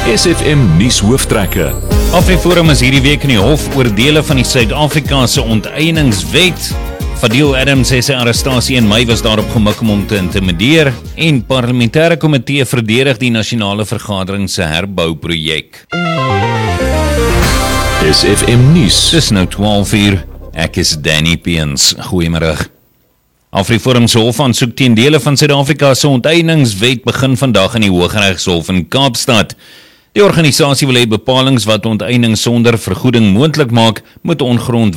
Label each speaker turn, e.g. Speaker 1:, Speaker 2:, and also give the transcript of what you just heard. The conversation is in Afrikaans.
Speaker 1: SFM nuus hooftrekke.
Speaker 2: AfriForum is hierdie week in die hof oor dele van die Suid-Afrikaanse onteieningswet. Fadil Adams sê sy arrestasie in Mei was daarop gemik om hom te intimideer en parlementêre komitee verdedig die nasionale vergadering se herbouprojek.
Speaker 1: SFM nuus.
Speaker 2: Dis nou 12:00. Ek is Danny Peens. Goeiemiddag. AfriForum se hofaansoek teen dele van Suid-Afrika se onteieningswet begin vandag in die Hooggeregshof in Kaapstad. Die organisasie wil hê bepalings wat onteiening sonder vergoeding moontlik maak, moet ongrond